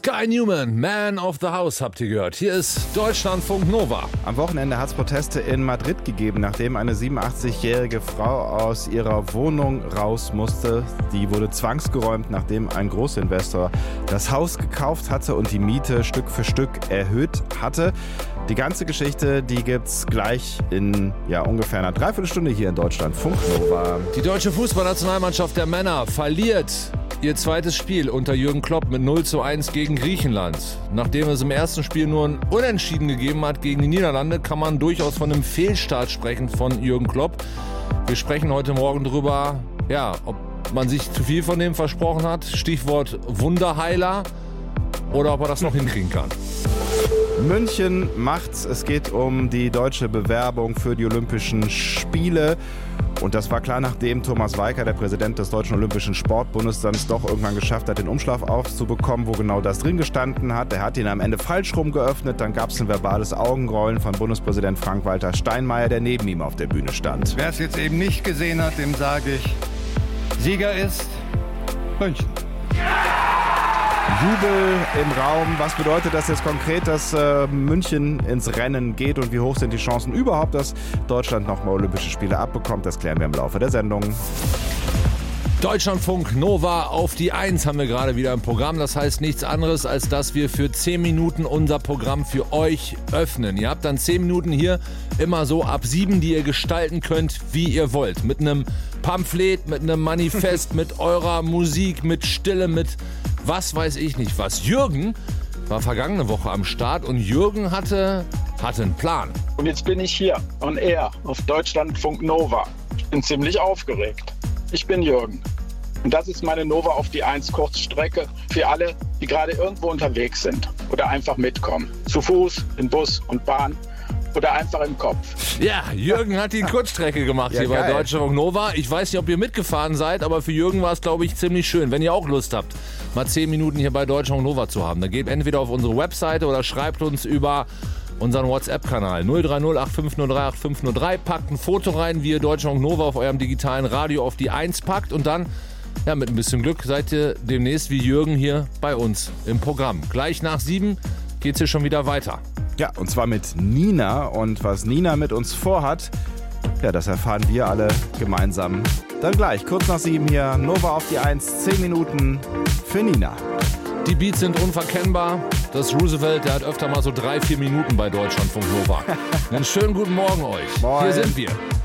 Sky Newman, Man of the House, habt ihr gehört. Hier ist Deutschlandfunk Nova. Am Wochenende hat es Proteste in Madrid gegeben, nachdem eine 87-jährige Frau aus ihrer Wohnung raus musste. Die wurde zwangsgeräumt, nachdem ein Großinvestor das Haus gekauft hatte und die Miete Stück für Stück erhöht hatte. Die ganze Geschichte, die gibt's gleich in ungefähr einer Dreiviertelstunde hier in Deutschlandfunk Nova. Die deutsche Fußballnationalmannschaft der Männer verliert ihr zweites Spiel unter Jürgen Klopp mit 0:1 gegen Griechenland. Nachdem es im ersten Spiel nur ein Unentschieden gegeben hat gegen die Niederlande, kann man durchaus von einem Fehlstart sprechen von Jürgen Klopp. Wir sprechen heute Morgen drüber, ob man sich zu viel von dem versprochen hat. Stichwort Wunderheiler. Oder ob er das noch hinkriegen kann. München macht's. Es geht um die deutsche Bewerbung für die Olympischen Spiele. Und das war klar, nachdem Thomas Weicker, der Präsident des Deutschen Olympischen Sportbundes, dann es doch irgendwann geschafft hat, den Umschlag aufzubekommen, wo genau das drin gestanden hat. Er hat ihn am Ende falsch rum geöffnet. Dann gab es ein verbales Augenrollen von Bundespräsident Frank-Walter Steinmeier, der neben ihm auf der Bühne stand. Wer es jetzt eben nicht gesehen hat, dem sage ich, Sieger ist München. Jubel im Raum. Was bedeutet das jetzt konkret, dass München ins Rennen geht und wie hoch sind die Chancen überhaupt, dass Deutschland nochmal Olympische Spiele abbekommt? Das klären wir im Laufe der Sendung. Deutschlandfunk Nova auf die 1 haben wir gerade wieder im Programm. Das heißt nichts anderes, als dass wir für 10 Minuten unser Programm für euch öffnen. Ihr habt dann 10 Minuten hier immer so ab 7, die ihr gestalten könnt, wie ihr wollt. Mit einem Pamphlet, mit einem Manifest, mit eurer Musik, mit Stille, mit was weiß ich nicht was. Jürgen war vergangene Woche am Start und Jürgen hatte einen Plan. Und jetzt bin ich hier on air auf Deutschlandfunk Nova. Ich bin ziemlich aufgeregt. Ich bin Jürgen. Und das ist meine Nova auf die 1 Kurzstrecke für alle, die gerade irgendwo unterwegs sind oder einfach mitkommen. Zu Fuß, in Bus und Bahn oder einfach im Kopf. Ja, Jürgen hat die Kurzstrecke gemacht hier bei Deutschlandfunk Nova. Ich weiß nicht, ob ihr mitgefahren seid, aber für Jürgen war es, glaube ich, ziemlich schön. Wenn ihr auch Lust habt, mal 10 Minuten hier bei Deutschlandfunk Nova zu haben, dann geht entweder auf unsere Webseite oder schreibt uns über unseren WhatsApp-Kanal 030 packt ein Foto rein, wie ihr Deutschlandfunk Nova auf eurem digitalen Radio auf die 1 packt und dann, mit ein bisschen Glück, seid ihr demnächst wie Jürgen hier bei uns im Programm. Gleich nach 7 geht's hier schon wieder weiter. Ja, und zwar mit Nina. Und was Nina mit uns vorhat, das erfahren wir alle gemeinsam. Dann gleich, kurz nach 7 hier, Nova auf die 1, 10 Minuten für Nina. Die Beats sind unverkennbar. Das Roosevelt, der hat öfter mal so 3-4 Minuten bei Deutschlandfunk Nova. Einen schönen guten Morgen euch. Moin. Hier sind wir.